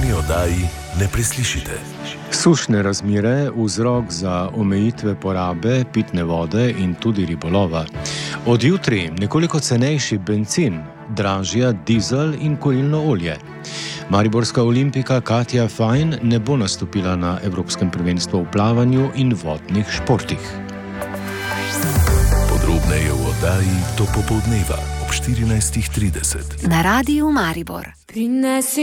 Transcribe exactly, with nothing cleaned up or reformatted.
dnevni oddaji ne preslišite. Sušne razmere, vzrok za omejitve porabe pitne vode in tudi ribolova. Od jutri nekoliko cenejši bencin, dražja dizel in kurilno olje. Mariborska olimpika Katja Fajn ne bo nastopila na Evropskem prvenstvu v plavanju in vodnih športih. Podrobneje v oddaji do popoldneva ob štirinajstih trideset. Na Radiu Maribor. Prinesi